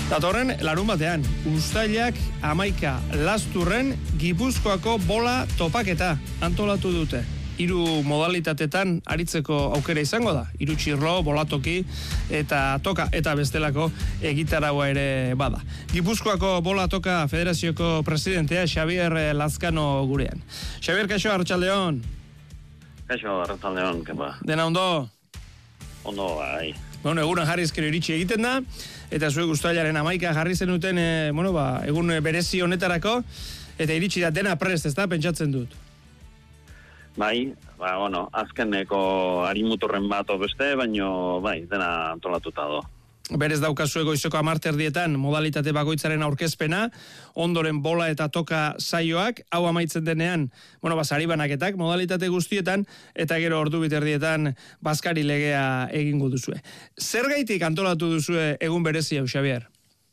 Datorren larun batean, uztailak 11 Lasturren Gipuzkoako bola topaketa antolatu dute. 3 modalitatetan aritzeko aukera izango da. 3 txirlo, bolatoki eta toka eta bestelako egitaraua ere bada. Gipuzkoako bola toka federazioko presidentea Xabier Lazkano gurean. Xabier, kaixo, arratsaldeon. Kaixo, arratsaldeon, kepa. Dena ondo? Ondo, bai. Bueno, egunan jarrizkero iritsi egiten da, eta zuek uztailaren 11 jarri zenuten, egun berezi honetarako, eta iritsi da dena prest, ezta, pentsatzen dut. Bai, azkeneko arimuturren bat beste, baino, bai, dena antolatuta do. Berez daukazue goizeko 10:00 modalitate bakoitzaren aurkezpena, ondoren bola eta toka saioak, hau amaitzen denean, sari banaketak modalitate guztietan, eta gero 2:30 bazkari legea egingo duzue. Zergaitik antolatu duzue egun berezi hau, Xabier?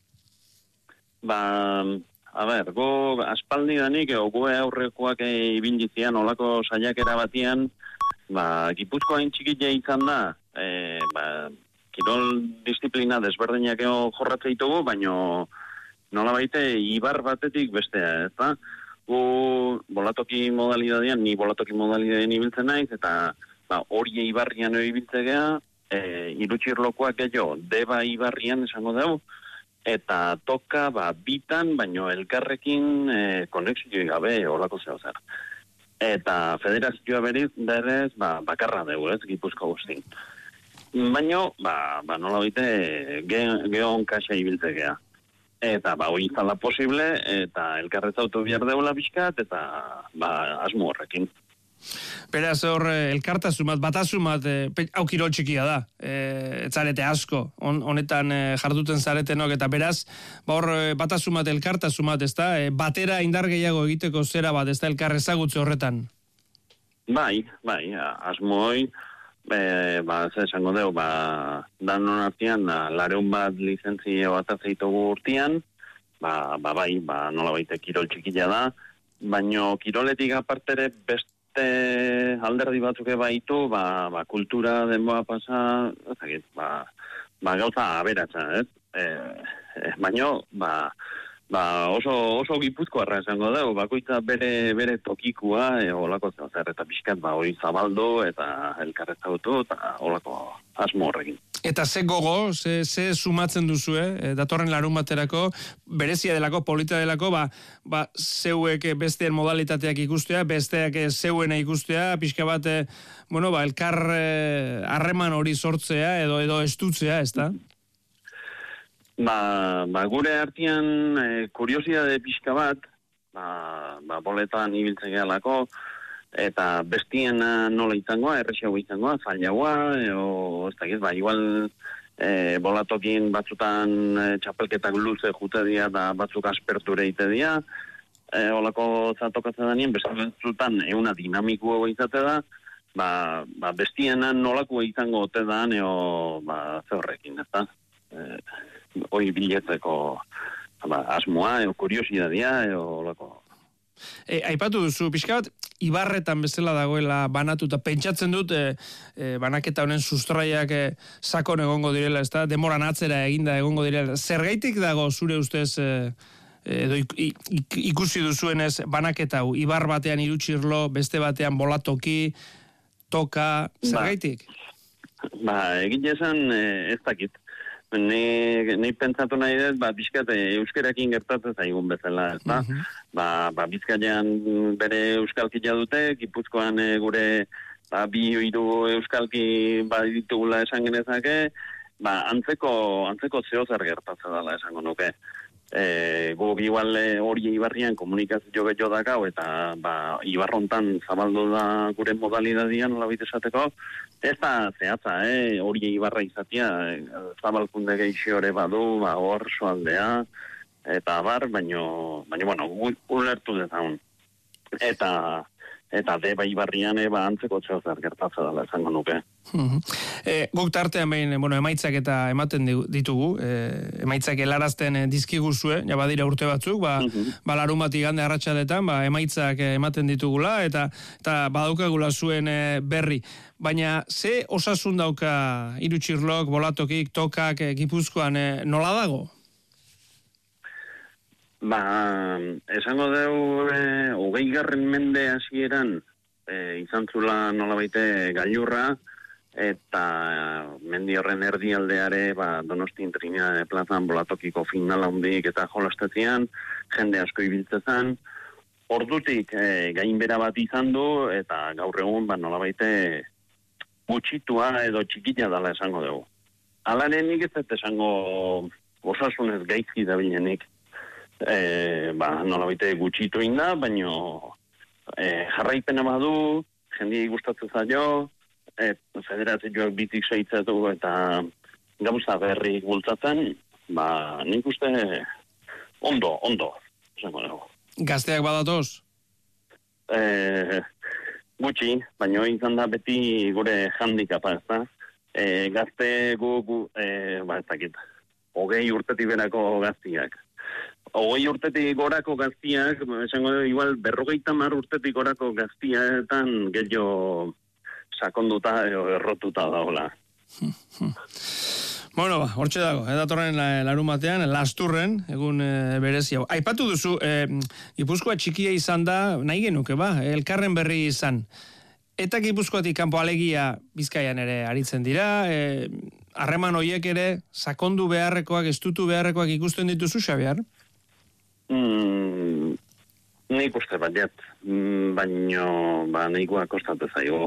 Gu aspaldi danik, gu aurrekoak ibildizian, olako saiakera batian, Gipuzkoa txikia izan da, kirol disiplina desberdinak jorratzen ditugu, baino nola baite ibar batetik bestea, ezta? Gu bolatoki modalidadean, ni bolatoki modalidadean ibiltzen naiz, eta hori ibarrian ibiltzea, 3 txirlokoak gehiago, deba ibarrian esango dugu, eta toka bitan, baino elkarrekin konexio gabe olako zeo zer. Eta federazioa berez, bakarra dugu, ez, Gipuzko guztin. Baino, nola baite, geon kaxa ibiltzekea. Eta, hori izan da posible, eta elkarrezautu behar deula pixkat, eta, asmo horrekin. Beraz, hor, elkartasun bat, batasun bat, kirol txikia da, etzarete asko, honetan jarduten zaretenok, eta beraz, hor, batasun bat, elkartasun bat, ez da, batera indar gehiago egiteko zera bat, ez da, elkarrezagutze horretan. Bai, asmoi, esango dugu, danon artean, 200 lizentzia bat azeitugu urtean, nola baite kirol txikia da, baino kiroletik apartere beste alderdi batzuk baitu, kultura denboa pasa, gauza aberatza, baino, oso Gipuzkoarra esango dugu, bakoitza bere tokikua, olako zer, eta pixkat, hori zabaldu, eta elkarrezautu, eta olako asmo horrekin. Eta ze gogo, ze sumatzen duzue, datorren larun baterako, berezia delako, polita delako, zeuek besteen modalitateak ikustea, besteak zeuena ikustea, pixka bat, elkar harreman hori sortzea, edo estutzea, ez da? Gure artean kuriosidade pixka bat, boletan ibiltzen gehalako, eta bestien nola izangoa, errexiago izangoa, zailagoa, ez da, igual bolatokin batzutan txapelketak luze jute dira, da batzuk asperture ite dira, olako zatokatzen danien, batzutan euna dinamikoa izate da, bestien nolako izango ote da, zehorrekin, ez da? Hoi biletzeko asmoa, kuriosidadea, olako. Aipatu duzu, pixka bat, ibarretan bezala dagoela banatuta, pentsatzen dut, banaketa honen sustraiak sakon egongo direla, ez da, demoran atzera eginda egongo direla. Zergaitik dago zure ustez, edo ikusi duzuenez banaketa hau, ibar batean 3 txirlo, beste batean bolatoki, toka, zergaitik? Egin esan ez dakit. Nei pentsatu nahi dut, bizkat euskerakin gertatzen zaigun bezala, ez da? Bizkaian bere euskalkia dute, Gipuzkoan gure 2-3 euskalki ditugula esan genezake, antzeko zehozer gertatzen dela esango nuke. Guk igual hori ibarrian komunikazio gehiago dakau, eta ibarrontan zabaldu da gure modalidadian, nola bit esateko, ez da zehatza, hori ibarra izatea, zabalkunde gehiago badu, hor soaldea, eta baino, ulertu dezaun. Eta deba ibarrian antzeko zehozer gertatzen dela esango nuke. Guk tartean behin, emaitzak eta ematen ditugu, emaitzak helarazten dizkiguzue, ja badira urte batzuk, larun bat igande arratsaletan, emaitzak ematen ditugula, eta badaukagula zuen berri. Baina, ze osasun dauka 3 txirlok, bolatokik, tokak, Gipuzkoan, nola dago? Esango deu, 20. Mende hasieran izan zula nolabaite gailurra, eta mendi horren erdialdeare Donostin Trinidad plazan bolatokiko finala hundik eta jolastezian, jende asko ibiltzezan. Ordutik gainbera bat izan du, eta gaur egun nolabaite gutxitua edo txikila dela esango dugu. Alaren nik ez esango osasunez gaizki dabilenik. Nolabaite gutxitu inda, baina jarraipena badu, jendia gustatzen zaio, federazioak bitik seitzatu eta gauza berri bultzatzen, nik uste ondo, esango dugu. Gazteak badatoz? Gutxi, baina izan da beti gure handikapa, ez da? Gazte ez dakit, 20 urtetik berako gaztiak. 20 urtetik gorako gaztiak, esango dugu, igual 50 urtetik gorako gaztiaetan gehiago sakonduta errotuta daola. Bueno, hortxe dago, datorren larun batean, Lasturren, egun berezia. Aipatu duzu, Gipuzkoa txikia izan da, nahi genuke, elkarren berri izan. Eta Gipuzkoatik kanpo alegia Bizkaian ere aritzen dira, harreman horiek ere, sakondu beharrekoak, estutu beharrekoak ikusten dituzu, Xabiar? Nik uste baiet, baino nahikoa kostatu zaigo.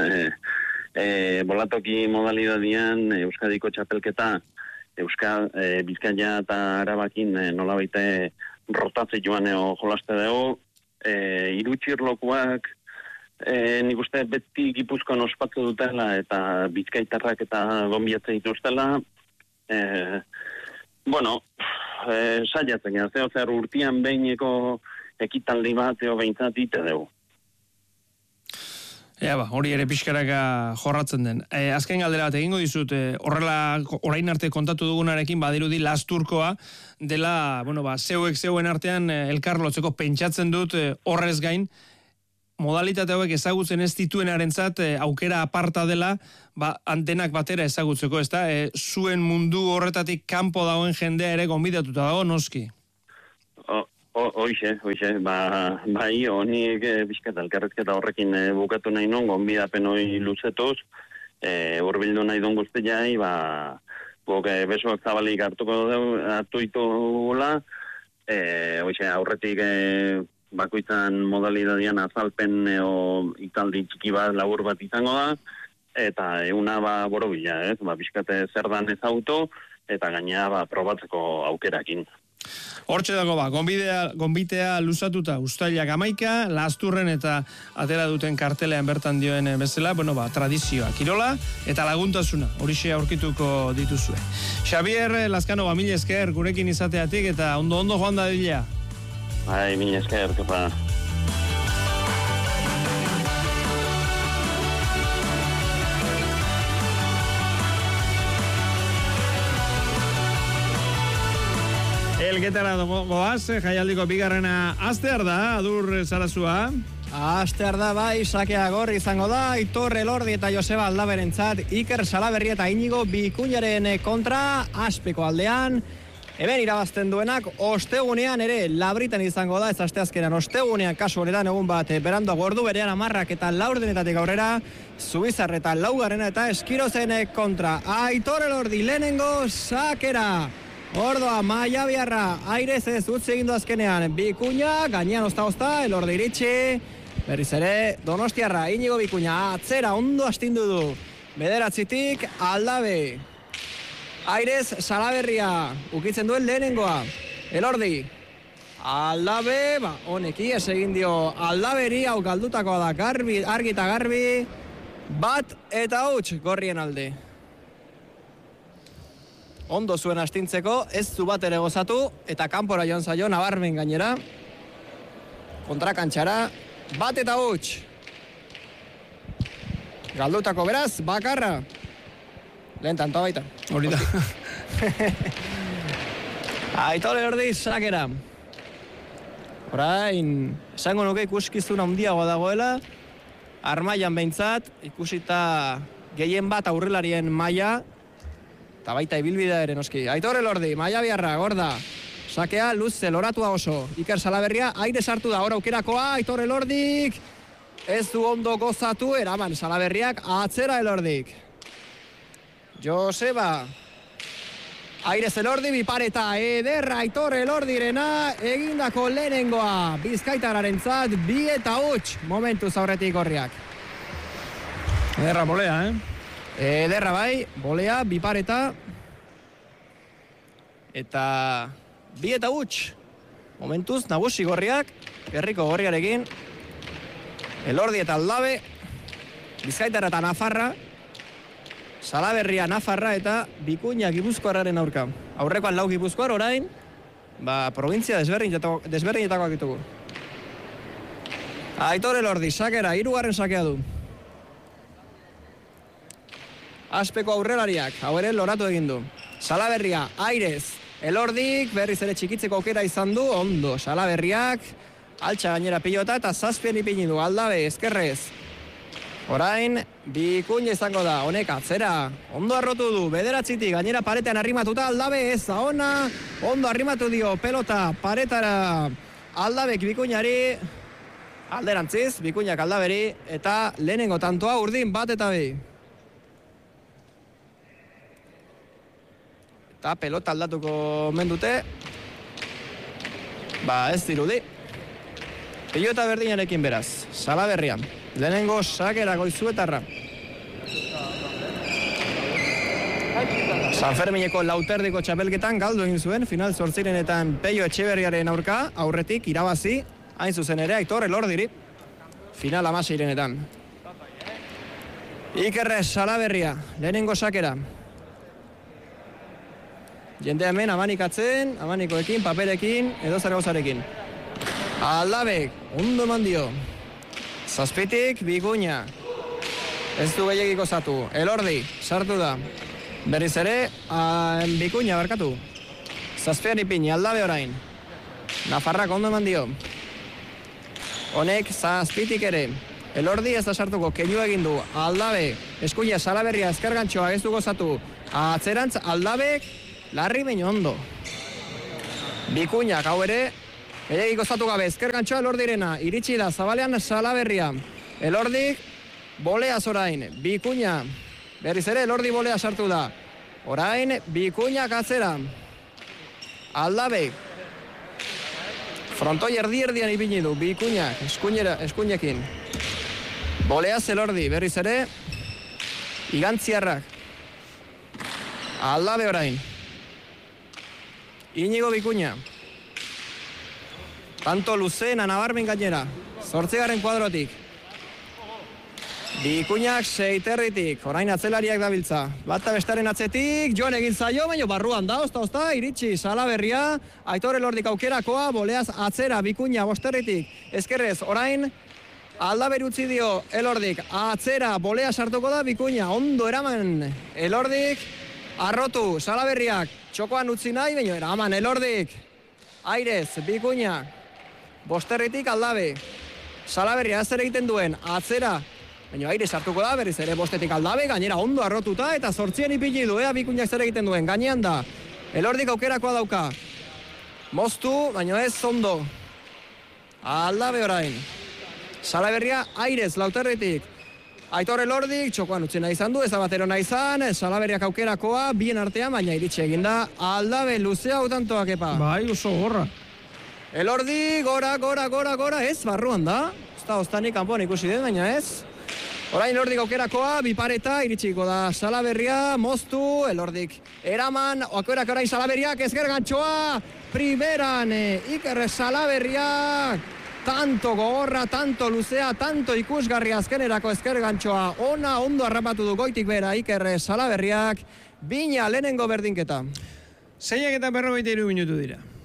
Bolatoki modalidadian Euskadiko txapelketa Bizkaia eta Arabakin nolabaite rotatze joan jolaste dugu, irutxirlokuak nik uste beti Gipuzkoan ospatzu dutela eta bizkaitarrak eta gonbiatze dituztela. Saiatzen gara, zer urtean behineko ekitaldi bat behintzat ite dugu. Hori ere pixkaraka jorratzen den. Azken galdera bat egingo dizut, horrela orain arte kontatu dugunarekin badirudi Lasturkoa dela, zeuen artean elkarlotzeko pentsatzen dut horrez gain, modalitate hauek ezagutzen ez dituenarentzat aukera aparta dela, antenak batera ezagutzeko, ezta? Zuen mundu horretatik kanpo dagoen jendea ere gonbidatuta dago, noski? Hoixe, bai, honik bizketa elkarrezketa horrekin bukatu nahi non, gonbidapen hori luzetuz, urbildu nahi don guztiai, guk besoak zabalik hartu itugula, hoixe, aurretik bakoitzan modalidadian azalpen italdi txiki bat, labur bat izango da, eta euna borobila, bizkate zer dan ezautu, eta gainea probatzeko aukerakin. Hortxe dago gonbitea luzatuta uztailak 11, Lasturren eta atera duten kartelean bertan dioen bezala, tradizioa, kirola eta laguntasuna, horixe aurkituko dituzue. Xabier Lazkano, mila esker gurekin izateatik eta ondo joan da dila. Mila esker, kepa. Elgetara goaz, jaialdiko bigarrena astear da, Adur Sarazua. Astear da, bai, sakea gorri izango da, Aitor Elordi eta Joseba Aldaberentzat, Iker Salaberri eta Inigo Bikuñaren kontra, Aspeko aldean, hemen irabazten duenak, ostegunean ere, Labritan izango da, ez asteazkenan, ostegunean kasu honetan egun bat, beranduago ordu berean 10 eta laurdenetatik aurrera, Zubizar eta laugarrena eta Eskirozen kontra, Aitor Elordi lehenengo sakera. Ordoa, Maia Biarra, airez ez utzi egindu azkenean, Bikuña, gainean ozta, Elordi iritsi, berriz ere, Donostiarra, Inigo Bikuña, atzera, ondo astindu du, bederatzitik, Aldabe, airez, Salaberria, ukitzen duen lehenengoa, Elordi, Aldabe, honeki, ez egin dio, Aldaberi, hau galdutakoa da, argi eta garbi, bat eta huts, gorrien alde. Ondo zuen astintzeko, ez zu bat ere gozatu, eta kanpora joan zaio, nabarmen gainera. Kontrakantxara, bat eta huts. Galdutako beraz, bakarra. Lehen tantoa baita. Hori da. Aitor Elordi sakera. Orain, esango nuke ikuskizun handiagoa dagoela, armailan behintzat, ikusita gehien bat aurrelarien maila, eta baita ibilbidea ere noski. Aitor Elordi, Maia Biarra, gorda. sakea luze loratua oso. Iker Salaberria aire sartu da, hor aukerakoa, Aitor Elordik. Ez du ondo gozatu, eraman Salaberriak atzera Elordik. Joseba. Airez Elordi, bipareta ederra Aitor Elordirena, egindako lehenengoa Bizkaitararentzat 2-huts momentuz aurretik Gorriak. Ederra bolea, Ederra bai, bolea, bipareta. Eta 2-huts momentuz nagusi Gorriak, Gerriko Gorriarekin. Elordi eta Aldabe, Bizkaitara eta Nafarra. Salaberria Nafarra eta Bikuña Gipuzkoarraren aurka. Aurrekoan 4 Gipuzkoar, orain, provintzia desberdinetakoak ditugu. Aitor Elordi, sakera, 3. sakea du. Aspeko aurrelariak, hau ere loratu egin du. Salaberria, airez, Elordik, berriz ere txikitzeko aukera izan du, ondo, Salaberriak, altxa gainera pilota eta 7 ipini du, Aldabe, ezkerrez. Orain, Bikuña izango da, honek atzera, ondo arrotu du, 9tik, gainera paretean arrimatuta, Aldabe ez da ona, ondo arrimatu dio, pelota paretara, Aldabek Bikuñari, alderantziz, Bikuñak Aldaberi, eta lehenengo tantoa urdin 1-2. Eta pelota aldatuko mendute, ez dirudi. Pilota berdinarekin beraz, Salaberria. Lehenengo sakera Goizuetarra. San Fermineko Lauterdiko txapelketan galdu egin zuen, final 8etan Peio Etxeberriaren aurka, aurretik irabazi, hain zuzen ere Aitor Elordiri, final 16etan. Iker Salaberria, lehenengo sakera. Jende hemen amanikatzen, amanikoekin, paperekin, edo zer gauzarekin. Aldabek, ondo eman dio. 7tik, Bikuña. Ez du gehiagiko zatu. Elordi, sartu da. Berriz ere, Bikuña barkatu. 7 ipini, Aldabe orain. Nafarrak ondo eman dio. Honek 7tik ere. Elordi ez da sartuko, keinu egin du. Aldabe, eskuina Salaberria ezkergantxoa ez du gozatu. Atzerantz, Aldabek, larri baino ondo. Bikuñak hau ere, gehiagiko zatu gabe, ezkergantxoa Elordirena, iritsi da, zabalean Salaberria. Elordik, boleaz orain, Bikuña. Berriz ere, Elordi bolea sartu da. Orain, Bikuñak atzera. Aldabek. Frontoi erdi-erdian ipini du, Bikuñak, eskuinekin. Boleaz Elordi, berriz ere, Igantziarrak. Aldabe orain. Inigo Bikuña. Tanto luzena nabarmen gainera. 8. kuadrotik. Bikuñak 6 orain atzelariak dabiltza. Bata bestaren atzetik, joan egin zaio, baina barruan da, ozta, iritsi Salaberria. Aitor Elordik aukerakoa, boleaz atzera, Bikuña 5 ezkerrez, orain Aldaberi utzi dio Elordik, atzera, bolea sartuko da Bikuña, ondo eraman Elordik, arrotu, Salaberriak, txokoan utzi nahi, baina eraman Elordik, airez, Bikuña, 5 Aldabe, Salaberria zer egiten duen, atzera, baina aire sartuko da, berriz ere 5 Aldabe, gainera ondo arrotuta, eta 8 ipini du, Bikuñak zer egiten duen, gainean da, Elordik aukerakoa dauka, moztu, baina ez ondo, Aldabe orain, Salaberria airez Lauterritik, Aitor Elordik, txokoan utzi nahi izan du, ez abatero nahi izan, Salaberriak aukerakoa, bien artean, baina iritsi eginda, Aldabe luzea utantoak epa. Bai, oso gorra. Elordi, gora, ez, barruan da. Oztanik kanpoan ikusi den, baina ez. Orain Elordik aukerakoa, bipareta, iritsiko da Salaberria, moztu, Elordik eraman, aukerak orain Salaberriak, ezker gantxoa, primeran, Iker Salaberriak, tanto gogorra, tanto luzea, tanto ikusgarria azkenerako ezker gantxoa, ona ondo harrapatu du goitik bera Iker Salaberriak, bina lehenengo berdinketa. 6:43 minutu dira.